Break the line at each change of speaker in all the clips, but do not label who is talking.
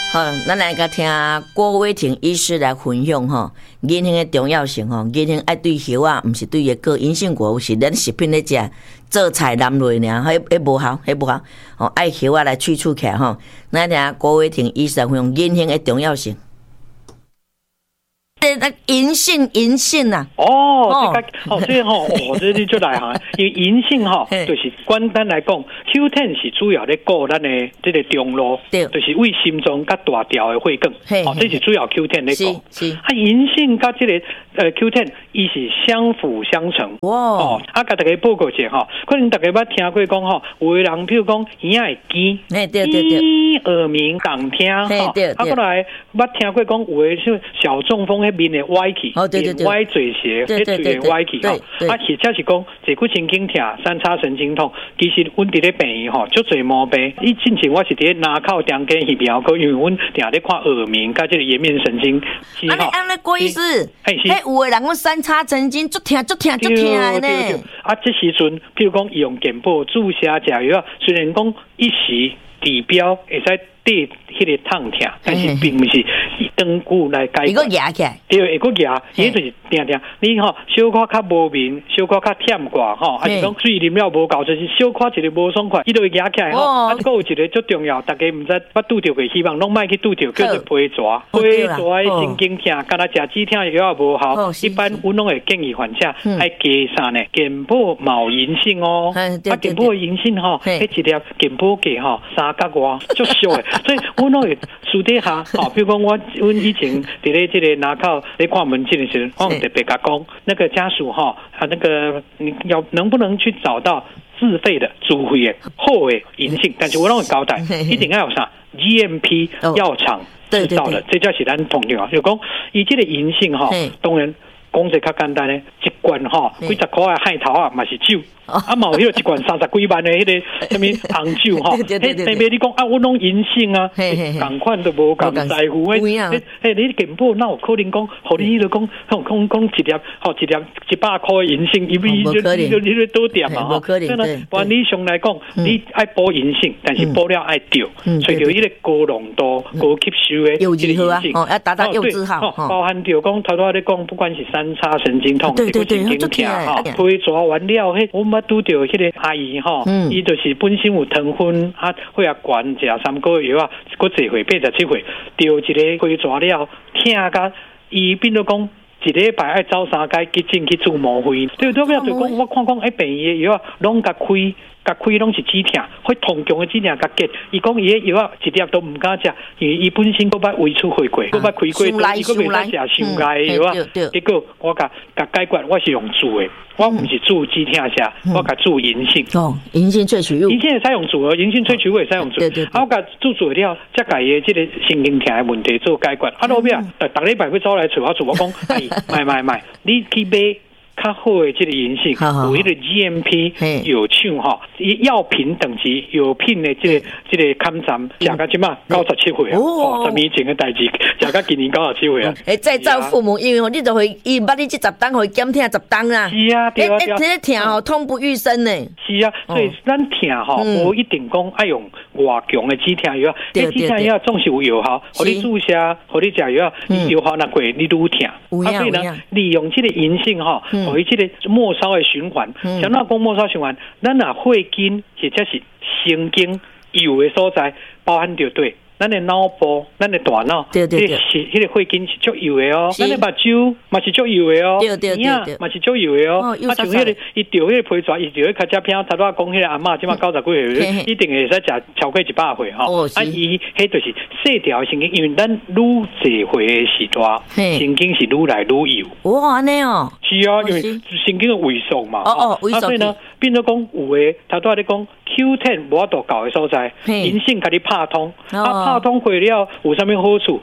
好，咱来甲听郭伟霆医师来分享吼，银杏的重要性吼，银杏爱对叶啊，毋是对个个银杏果是咱食品咧食，做菜淋落尔，迄无效，迄无效。哦，爱叶啊来去除起来吼，咱听郭伟霆医师来分享银杏的重要性。那银杏呐，
这你就来哈，因为银杏哈，就是简单来讲 ，Q10 是主要咧顾咱的这个中路，就是为心脏甲大条的血管，这是主要 Q10 咧顾。银杏甲这个Q10 伊是相辅相成。哇！甲大家报告一下哈，可能大家捌听过讲哈，有的人譬如讲耳会尖，耳鸣动听哈，过来捌听过讲有的是小中风迄面的歪去，歪嘴斜，迄嘴的歪去哈。或者是讲坐骨神经痛、三叉神经痛，其实阮伫咧病院吼，足侪毛病。以前我是伫咧拿靠中间耳苗科，因为阮定咧看耳鸣，甲这个颜面神经。
那郭医师，有的人讲三叉神经足痛呢。
这时阵，譬如讲用健保注射食药，虽然讲一时治标会使对迄个痛痛，但是并不是长久来解决。
会个压起来，
对，会个压，伊就是定，你吼小可较无眠，小可较忝挂吼，还是讲水啉了无够，就是小可一个无爽快，伊就会压起来吼。还有一个最重要，大家毋知捌拄着过，希望拢莫去拄着，叫做皮蛇。皮蛇的神经痛，敢若食止痛药无效，一般阮拢会建议患者爱加啥呢？健保毛银杏哦，健保银杏吼，迄一粒健保价吼3角外，足俗的。所以阮拢会私底下，比如讲阮以前伫咧这个拿靠咧看门诊的时候，我特别甲讲，那个家属那个你能不能去找到自费的自费的好的银杏？但是我拢会交代，一定要有啥 GMP 药厂制造的，这才是咱重要。就讲伊这个银杏当然讲者较简单咧，一罐几十块的海头嘛是酒。嘛有迄个一罐30几万的迄个什么红酒迄你讲我拢银杏啊，同款都无共在乎你健保哪有可能讲，互你就讲一粒100块的银杏，你就多点嘛
无可能。
原理上来讲，你爱补银杏，但是补了爱对，找到迄个高浓度、高吸收的
柚子好啊，要达到柚子好，
包含着讲头拄咧讲，不管是三叉神经痛、神经痛皮蛇原料我们拄到迄个阿姨伊就是本身有糖分血压悬，食3个月药啊，佫坐回87岁，着一个皮蛇了，疼甲伊变做讲一礼拜爱走3届急诊去做毛灰，对不对？就讲我看病院的药啊，拢甲开拢是止痛，会痛强的止痛甲结。伊讲伊的药啊，一粒都唔敢食，因为伊本身佫捌胃出血过，佫捌开过，伊佫袂使食伤害的药啊。结果我甲解决，我是用煮的，我唔是煮止痛下，我甲煮银杏。
银杏萃取物，
银杏会使用煮哦，银杏萃取物会使用煮。我甲煮了，才甲伊的这个神经痛的问题做解决。落尾逐礼拜去走来找我讲，买，你去买。较好的这个银杏，有迄个 GMP 药厂药品等级药品的这个勘站，食到即马97岁啊，10年前的代志，食到今年97岁啊。
再造父母，因为你就会伊捌你这10档，会减痛10档啊。
是啊，对啊，
这痛痛不欲生呢。
是啊，所以咱痛无一定讲爱用偌强的止痛药，止痛药总是有药效，互你注射，互你食药，药效若过你愈痛。所以呢，利用这个银杏互伊这个末梢的循环，像那讲末梢循环，咱若血筋或者是神经有的所在，包含着对。咱的脑部、咱的大脑，迄个血筋是足油的哦。咱的目睭嘛是足油的哦，耳嘛是足油的哦。像迄个伊钓迄个皮蛇，伊钓迄较只片，头拄仔讲迄个阿嬷，即马90几岁，一定会使食超过100岁吼。伊迄就是细条神经，因为咱愈侪岁的时段，神经是愈来愈油。
哇，安尼哦。
是啊，因为神经的萎缩嘛。
萎缩。
所以呢，变做讲有诶，头拄仔咧讲 Q10 无法度搞的所在，银杏甲你拍通，拍通回了有啥物好处？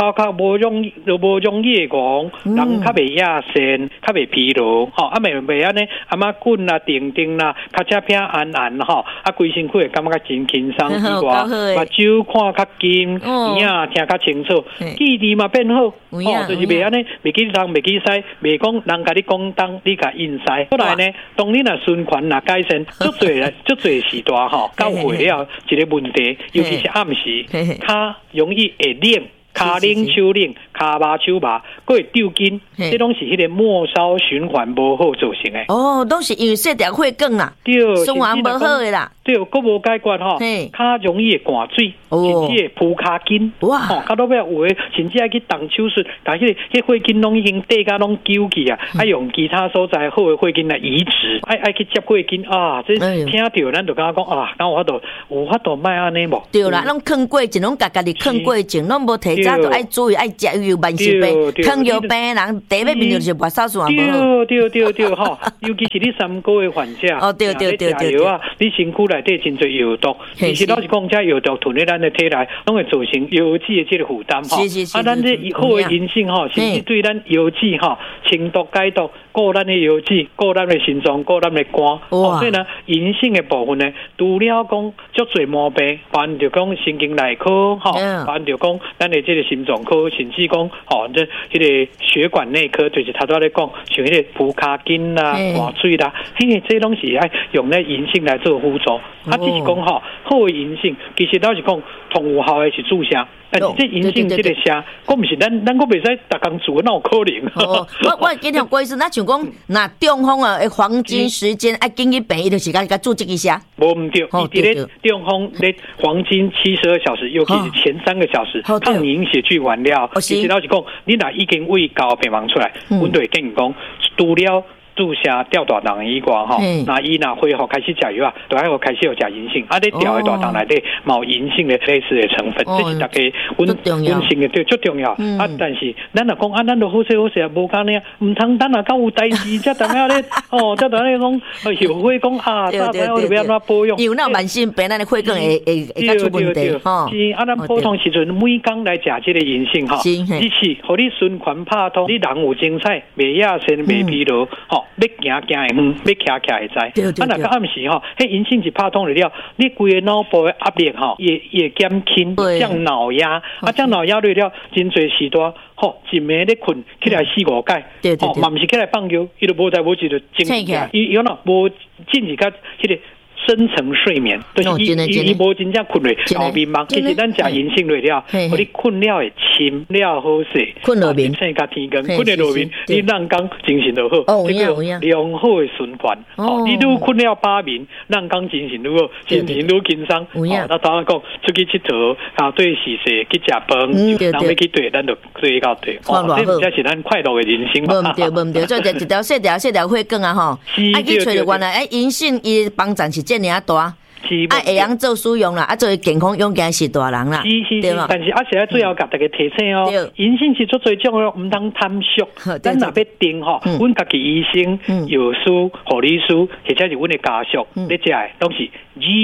靠较无容易的讲，人较袂亚线，较袂疲劳，啊袂安尼，阿妈滚啦、定定啦，较只平安安吼，规身躯会感觉较真轻松之外，目睭看较金，耳啊听较清楚，记忆嘛变好，就是袂安尼，袂记东袂记西，袂讲人甲你讲东，你甲应西。后来呢，当你若循环若改善，足侪时段吼，到会了一个问题，尤其是暗时，较容易会冷。骹冷手冷，骹麻手麻，佫会抽筋，这拢是迄个末梢循环无好造成的。
都是因为细条血管啦，循环无好的啦。
对，佫无解决吼，较容易会寒水，甚至会浮骹筋。哇，到尾有诶，甚至爱去动手术，但迄血筋拢已经底甲拢揪去啊，用其他所在好诶血筋来移植，爱去接血筋啊。这听到咱就感觉讲啊，敢有法度卖安尼无？
对啦，拢啃过境，拢家己啃过境，拢无提早就爱注意，爱食有慢性病、糖尿病人，第一面就是末梢循环无好。
对吼，尤其是你3个月患者，
对，
食药啊，你身躯内底真侪药毒，其实老实讲，这药毒囤在咱的体内，拢会造成药剂的这个负担吼。咱这好的银杏吼，甚至对咱药剂吼清毒解毒，顾咱的药剂，顾咱的心脏，顾咱的肝。所以呢，银杏的部分呢，除了讲足侪毛病，包含着讲神经内科吼，包含着讲咱的这个心脏科，甚至讲这迄个血管内科，就是头拄咧讲，像迄个浮骹筋啦、寒水啦，这拢是爱用咧银杏来做辅助。只是讲好的银杏，其实老是讲同有效的是注射，但是这银杏这个射，我毋是咱我袂使逐工做，哪有可能？
我经常过意思，那像讲那中风啊，黄金时间爱紧去病，伊就是甲做这个射。
无毋对，伊咧中风咧黄金72小时，尤其是前3个小时，抗凝血去完了。其实老是讲，你若已经胃高病亡出来，阮就会建议讲，除了注射吊大肠以外吼，那伊若恢复开始食药啊，就爱开始有食银杏，你吊的大肠内底有银杏的类似的成分，这是大家温性的对最重要。但是咱若讲咱就好势无干呢，唔通咱若到有代志，才等下咧才等下咧讲后悔讲大家我要安怎保养？
有那慢性病，咱的血管会出问题吼。
是咱普通时阵每工来食这个银杏吼，只是互你循环拍通，你人有精彩，袂亚身袂疲劳吼。要行会远，要徛会知。若到暗时吼，迄银杏一拍通了，你规个脑部的压力吼，也减轻，降脑压。降脑压了，真侪时段吼，一暝咧困起来4-5摆，嘛毋是起来放尿，伊就无在无志就醒起来。伊有哪无进入到迄个深层睡眠，就是伊无真正困落后面梦。其实咱食银杏了，互你困了会深了好势，
困落眠，
生甲天光，困在落眠，你人工精神就好。这个良好的循环。你愈困了把眠，人工精神愈好，心情愈轻松。那当然讲出去佚佗，对时事去食饭，人要去对，咱就对到对。这才是咱快乐的人生嘛。
无对，做一条细条血管啊吼，爱去找着原来银杏伊帮助是。这尔大，会晓做使用啦，做健康勇敢是大人啦，
对嘛？但是现在最后甲大家提醒哦，银杏是做最种哦，唔通贪俗。咱若要定吼，阮家己医生、药师、护理师，或者是阮的家属，你食的拢是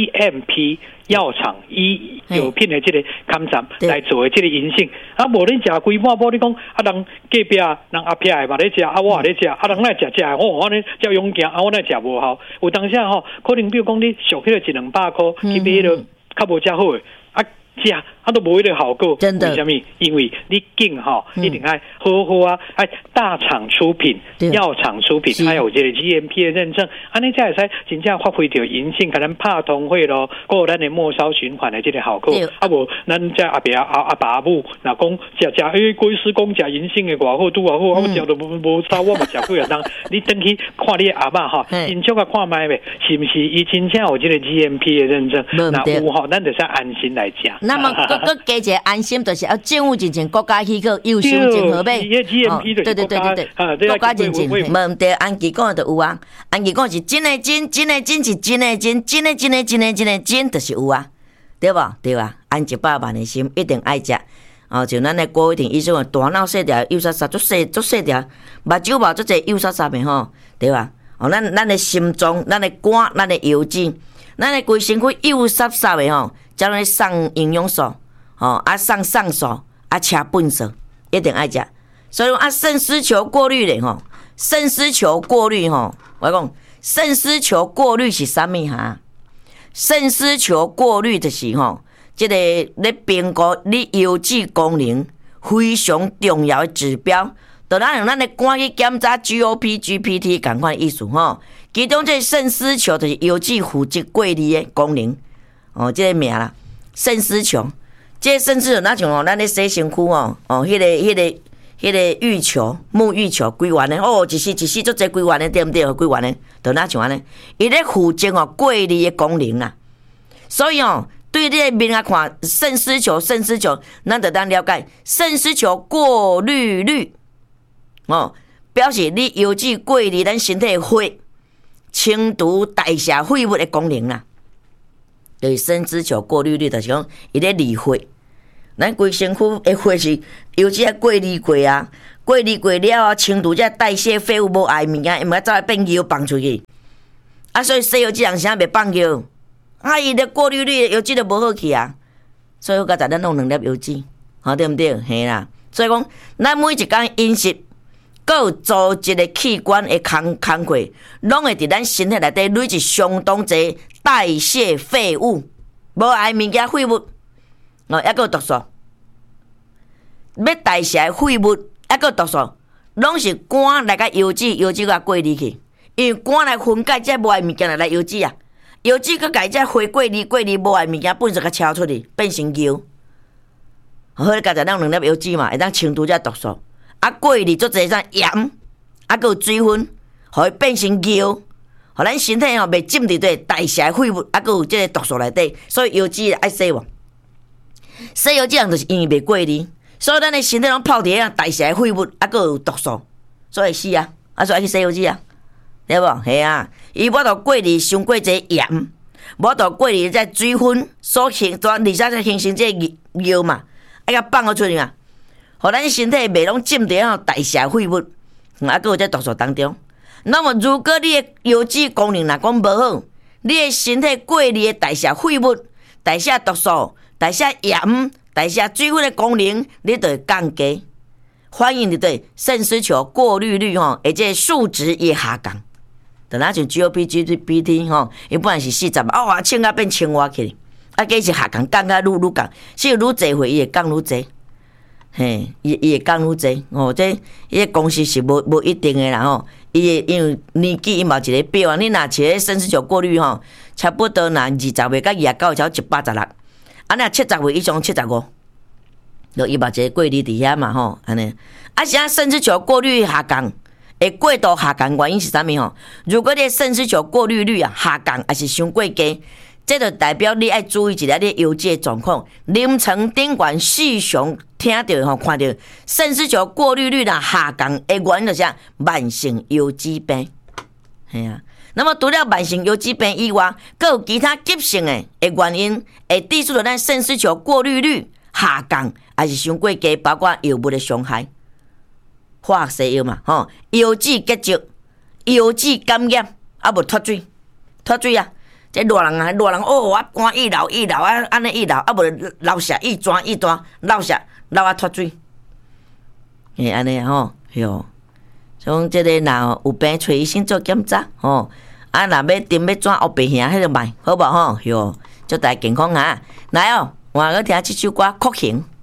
GMP 药厂药品的这个勘察来做的这个银杏。无你食规半包，你讲人隔壁人阿撇的嘛咧食，我咧食，人来食我咧叫勇敢，我来食无效。有当下吼，可能比如讲你俗起来100-200块，去买迄个较无遮好的食都无迄个效果，真的。为什么？因为你紧一定爱好大厂出品、药厂出品，还有这个 GMP 的认证，安尼才会使真正发挥到银杏可能拍通血咯，还有咱的末梢循环的这个效果。无咱这阿伯阿爸母，若讲食贵师讲食银杏的偌好，拄偌好，我食都无差，我嘛食几啊当。你等去看你阿爸真足啊看卖呗，是不是？伊真正有这个 GMP 的认证，那有咱就是安心来食。
那么，加一个安心，就是要政府进行国家许可，优秀整合呗。
对，
国家进行，问题安吉讲就有啊。安吉讲是真的真，真的真是真的真，真的真的真的真的真，就是有啊，对吧？对吧？安100万的心一定爱食。像咱的郭伟霆医生，大脑细条，幼杀杀足细条，目睭毛足侪幼杀杀的吼，对吧？咱的心脏、咱的肝、咱的腰子、咱的规身躯幼杀杀的吼。叫咱送营养素，送素， 车粪扫一定爱食。所以讲肾丝球过滤咧吼，肾丝球过滤吼，我讲肾丝球过滤是啥物哈？肾丝球过滤就是吼，即个咧评估你油脂功能非常重要的指标。就咱用咱的肝去检查 GOP、GPT 同款意思吼，其中这肾丝球就是油脂负责过滤的功能哦，这个名啦，肾丝球。这甚至那像哦，咱咧洗身躯哦，迄个浴球、沐浴球规完的哦，一时足侪规完的，对毋对？规完的，就那像安尼，伊咧负责哦过滤的功能啦。所以哦，对你的面啊看肾丝球，咱就当了解肾丝球过滤率。哦，表示你油脂过滤咱身体血清除代谢废物的功能啦。就是肾丝球过滤率，就是讲伊咧离血，咱规身躯的血是油脂过滤过啊，过滤过了啊，清除这代谢废物无爱物件，因为走来变油放出去。啊，所以西油脂人啥袂放油，啊，伊的过滤率油脂就无好去啊。所以我甲咱弄2粒油脂，好对毋对？嘿啦，所以讲咱每一工饮食。各组织的器官的工作，拢会伫咱身体内底累积相当侪代谢废物，无爱物件废物，哦，还有毒素，要代谢废物，还有毒素，拢是肝来甲油脂甲过滤去，因为肝来分解这无爱物件来油脂啊，油脂佮甲这血过滤无爱物件本身甲超出去，变成油，好，加在咱2粒油脂嘛，会当清除这毒素。啊，过滤做侪啥盐，啊，佮有水分，互伊变成油，互咱身体吼袂浸伫对代谢废物，啊，佮有即个毒素内底，所以油脂爱洗喎。洗油脂人就是因为袂过滤，所以咱的身体拢泡伫遐代谢废物，啊，佮有毒素，所以死啊，啊，所以去洗油脂啊，对无？系啊，伊无着过滤伤过侪盐，无着过滤这水分所形，而且才形成这油嘛，爱甲放出去嘛。互咱身体袂拢浸伫遐代谢废物，啊，佮有这毒素当中。那么，如果你的油脂功能若讲无好，你的身体过滤的代谢废物、代谢毒素、代谢盐、代谢水分的功能，你就会降低，反映伫对肾丝球过滤率吼，而且数值也下降。就那像 GOP、GPT 吼，伊本来是40啊，称啊变青蛙去，啊，计是下降，降甲愈降，是愈侪岁伊会降愈侪。嘿，伊会降愈侪哦，这伊个公式是无一定的啦吼。伊因为年纪伊嘛一个表啊，你若一个肾丝球过滤吼，差不多若20岁到29超116，啊，若70岁以上75，就伊嘛一个过滤伫遐嘛吼，安尼。啊，现在肾丝球过滤下降，会过度下降原因是啥物吼？如果你的肾丝球过滤率啊下降，还是伤过低。这就代表你要注意一下你油脂的状况。临床顶管细详听到吼，看到肾丝球过滤率啦下降的原因就是慢性油脂病。系啊，那么除了慢性油脂病以外，还有其他急性的原因，会致使到咱肾丝球过滤率下降，还是伤过低，包括药物的伤害、化学西药嘛，吼，油脂结晶、油脂感染，啊无脱水啊。这热人哦，我肝易老啊，安尼易老，啊无流血易断，流啊脱水，嘿安尼吼，哟，像这个若有病找医生做检查吼，啊若要针要转黑白兄，迄个卖好无吼，哟，祝大家健康啊！来哦，换个听这首歌《酷刑》。